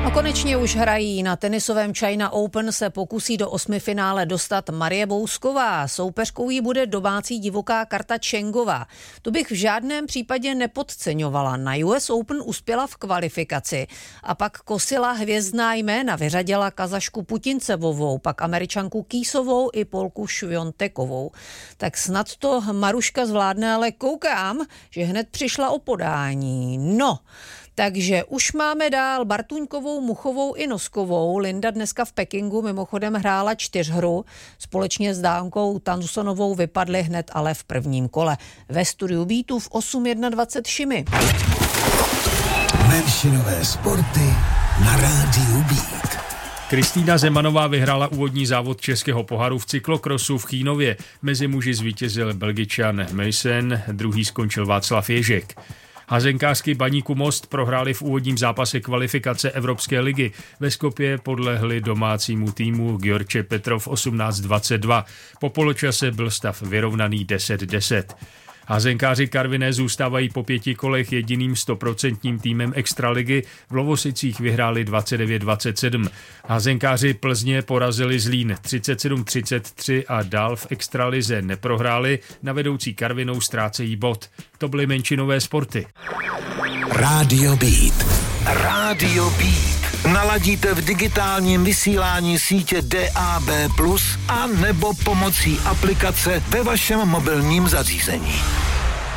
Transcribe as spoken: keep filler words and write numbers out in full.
A konečně už hrají. Na tenisovém China Open se pokusí do osmifinále dostat Marie Bousková. Soupeřkou jí bude domácí divoká Karta Čengová. Tu bych v žádném případě nepodceňovala. Na U S Open uspěla v kvalifikaci a pak kosila hvězdná jména. Vyřadila Kazašku Putincevovou, pak Američanku Kýsovou i Polku Šviontekovou. Tak snad to Maruška zvládne, ale koukám, že hned přišla o podání. No, takže už máme dál Bartuňkovou, Muchovou i Noskovou. Linda dneska v Pekingu mimochodem hrála čtyřhru. Společně s Dánkou Tansonovou vypadly hned ale v prvním kole. Ve studiu Beatu v osm dvacet jedna Šimy. Menšinové sporty na rádiu Beat. Kristýna Zemanová vyhrála úvodní závod českého poháru v cyklokrosu v Chínově. Mezi muži zvítězil Belgičan Meissen, druhý skončil Václav Ježek. Házenkářky Baníku Most prohráli v úvodním zápase kvalifikace Evropské ligy. Ve Skopje podlehli domácímu týmu Györče Petrov osmnáct dvacet dva. Po poločase byl stav vyrovnaný deset deset. Házenkáři Karviné zůstávají po pěti kolech jediným stoprocentním týmem extraligy. V Lovosicích vyhráli dvacet devět dvacet sedm. Házenkáři Plzně porazili Zlín třicet sedm třicet tři a dál v extralize neprohráli. Na vedoucí Karvinou ztrácejí bod. To byly menšinové sporty. Rádio Beat. Rádio Beat. Naladíte v digitálním vysílání sítě D A B plus, a nebo pomocí aplikace ve vašem mobilním zařízení.